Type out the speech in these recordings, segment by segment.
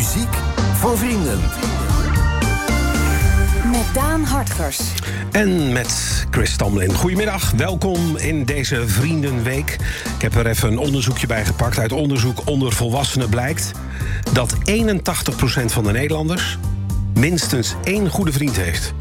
Muziek voor vrienden. Met Daan Hartgers. En met Chris Tomlin. Goedemiddag, welkom in deze Vriendenweek. Ik heb er even een onderzoekje bij gepakt. Uit onderzoek onder volwassenen blijkt dat 81% van de Nederlanders minstens één goede vriend heeft.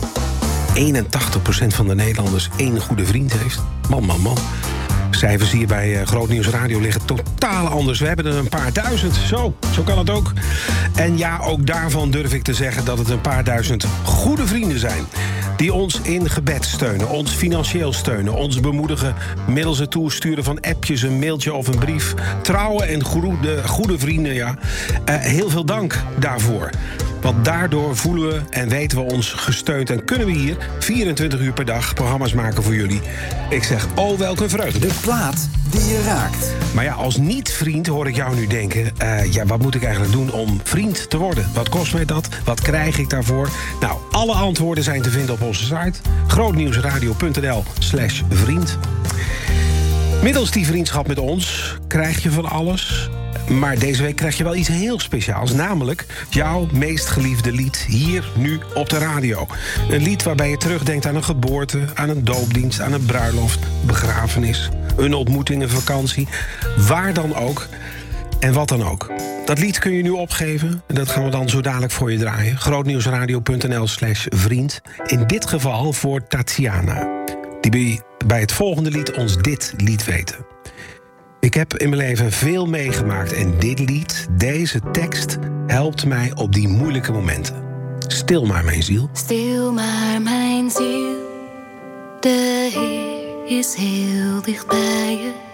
81% van de Nederlanders één goede vriend heeft. Man. Cijfers hier bij Groot Nieuws Radio liggen totaal anders. We hebben er een paar duizend. Zo kan het ook. En ja, ook daarvan durf ik te zeggen dat het een paar duizend goede vrienden zijn. Die ons in gebed steunen, ons financieel steunen, ons bemoedigen middels het toesturen van appjes, een mailtje of een brief. Trouwe en goede vrienden, ja. Heel veel dank daarvoor. Want daardoor voelen we en weten we ons gesteund en kunnen we hier 24 uur per dag programma's maken voor jullie. Ik zeg, oh, welke vreugde. De plaat die je raakt. Maar ja, als niet-vriend hoor ik jou nu denken, wat moet ik eigenlijk doen om vriend te worden? Wat kost mij dat? Wat krijg ik daarvoor? Nou, alle antwoorden zijn te vinden op onze site grootnieuwsradio.nl/vriend. Middels die vriendschap met ons krijg je van alles. Maar deze week krijg je wel iets heel speciaals. Namelijk jouw meest geliefde lied hier, nu op de radio. Een lied waarbij je terugdenkt aan een geboorte, aan een doopdienst, aan een bruiloft, begrafenis, een ontmoeting, een vakantie. Waar dan ook en wat dan ook. Dat lied kun je nu opgeven en dat gaan we dan zo dadelijk voor je draaien. grootnieuwsradio.nl/vriend. In dit geval voor Tatiana. Die bij het volgende lied ons dit lied weten. Ik heb in mijn leven veel meegemaakt en dit lied, deze tekst, helpt mij op die moeilijke momenten. Stil maar, mijn ziel. Stil maar, mijn ziel. De Heer is heel dicht bij je.